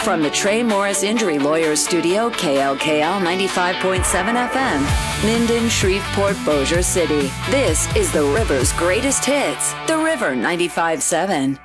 From the Trey Morris Injury Lawyers Studio, KLKL 95.7 FM, Minden, Shreveport, Bossier City. This is the River's greatest hits, The River 95.7.